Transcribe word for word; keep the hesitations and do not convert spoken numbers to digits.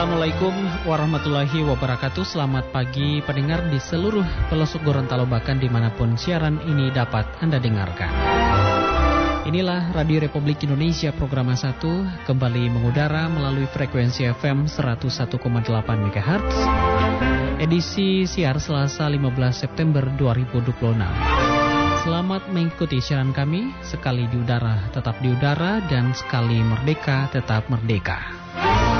Assalamualaikum warahmatullahi wabarakatuh. Selamat pagi pendengar di seluruh pelosok Gorontalo, bahkan dimanapun siaran ini dapat Anda dengarkan. Inilah Radio Republik Indonesia Program satu kembali mengudara melalui frekuensi F M seratus satu koma delapan megahertz. Edisi siar Selasa lima belas September dua ribu dua puluh enam. Selamat mengikuti siaran kami, sekali di udara tetap di udara dan sekali merdeka tetap merdeka.